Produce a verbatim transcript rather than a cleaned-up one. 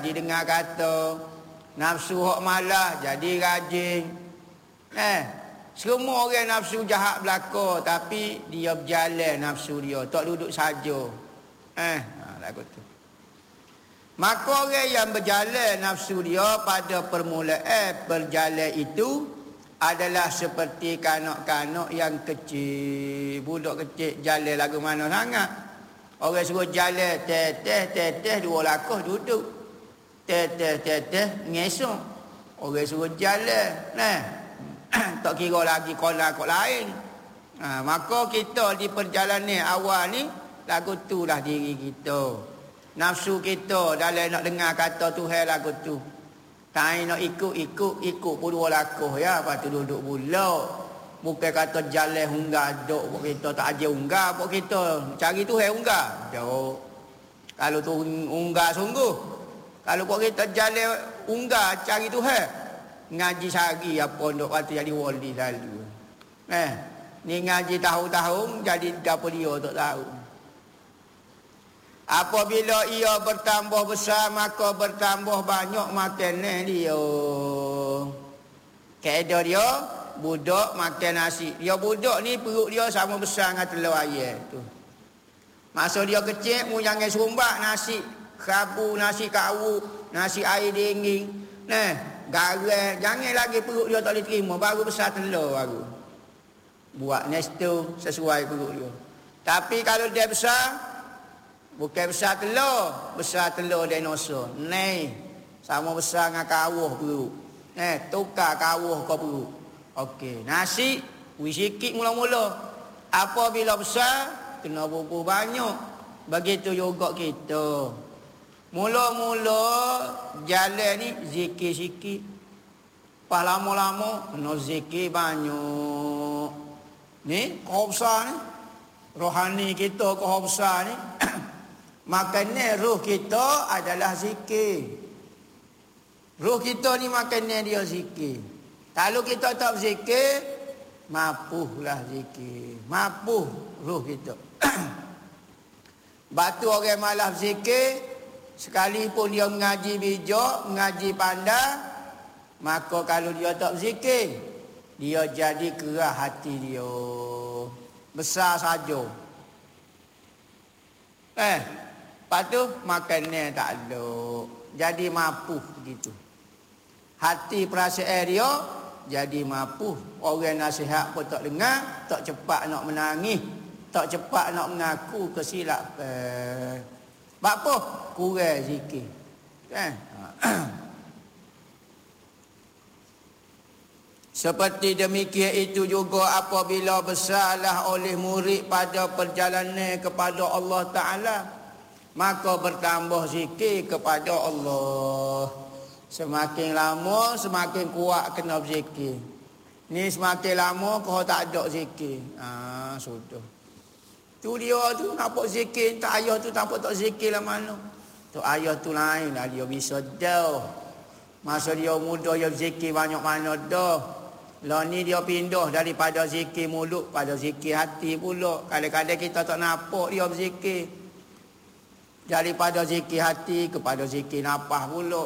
Didengar kata nafsu hak malas jadi rajin. Eh, semua orang nafsu jahat belaka, tapi dia berjalan nafsu dia, tak duduk saja. Eh, ha, lagu tu. Maka orang yang berjalan nafsu dia pada permulaan berjalan itu adalah seperti kanak-kanak yang kecil. Budak kecil jalan lagu mana sangat. Orang suruh jalan teteh teteh dua lakah duduk. Teteh teteh ngesok. Orang suruh jalan. Nah, tak kira lagi kolam kok lain. Ha, maka kita di perjalanan awal ni lagu tu lah diri kita. Nafsu kita dalam nak dengar kata Tuhan lagu tu. Tak nak ikut-ikut, ikut pun dua lakuh ya. Lepas tu duduk pula. Bukan kata jalan unggah duk. Buat kita tak aja unggah. Buat kita cari Tuhan unggah. Duk. Kalau tu unggah sungguh. Kalau buat kita jalan unggah cari Tuhan. Ngaji sehari apa duk waktu jadi wali lalu. Eh, ni ngaji tahun-tahun jadi apa dia tak tahu. Apabila ia bertambah besar maka bertambah banyak makanan dia. Kaedah dia budak makan nasi. Dia budak ni perut dia sama besar dengan telur ayam tu. Masa dia kecil mu jangan sumbak nasi kerabu, nasi kau, nasi air dingin. Nah, garam jangan lagi perut dia tak boleh terima baru besar telur baru. Buat nesto sesuai perut dia. Tapi kalau dia besar bukan besar telur, besar telur dinosaur. Nei, sama besar dengan kawah perut. Eh, tukar kawah ke perut. Okey, nasi wi sikit mula-mula. Apabila besar kena bubur banyak. Begitu juga kita. Mula-mula jalan ni zikir sikit. Pas lama-lama kena zikir banyak. Ni kau besar ni. Rohani kita kau besar ni. Makanan roh kita adalah zikir. Roh kita ni makanan dia zikir. Kalau kita tak berzikir, mapuhlah zikir. Mapuh roh kita. Batu orang malas berzikir, sekalipun dia mengaji bijak, mengaji pandai, maka kalau dia tak berzikir, dia jadi kerah hati dia. Besar saja. Eh, lepas tu makanan tak ada. Jadi mapuh gitu. Hati perasaan dia jadi mapuh. Orang nasihat pun tak dengar, tak cepat nak menangis, tak cepat nak mengaku kesilapan. Sebab apa? Kurang zikir. Kan? Seperti demikian itu juga apabila besarlah oleh murid pada perjalanan kepada Allah Ta'ala, maka bertambah zikir kepada Allah. Semakin lama semakin kuat kena berzikir. Ni semakin lama kau tak ada zikir. Ah, sudah. Tu dia tu nampak zikir, tak ayah tu nampak tak zikir lah mana. Tu ayah tu lain lah, dia bisa dah. Masa dia muda dia berzikir banyak mana dah. Lah ni dia pindah daripada zikir mulut pada zikir hati pula. Kadang-kadang kita tak nampak dia berzikir. Daripada zikir hati kepada zikir nafas pula.